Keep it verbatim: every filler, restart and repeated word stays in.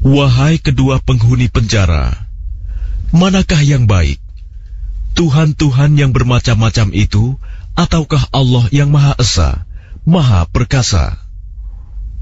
Wahai kedua penghuni penjara, manakah yang baik? Tuhan-Tuhan yang bermacam-macam itu, ataukah Allah yang Maha Esa, Maha Perkasa?